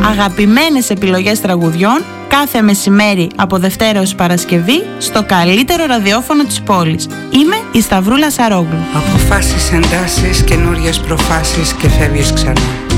Αγαπημένες επιλογές τραγουδιών κάθε μεσημέρι από Δευτέρα ως Παρασκευή στο καλύτερο ραδιόφωνο της πόλης. Είμαι η Σταυρούλα Σαρόγλου. Αποφάσεις, εντάσεις, καινούριες προφάσεις και φεύγεις ξανά.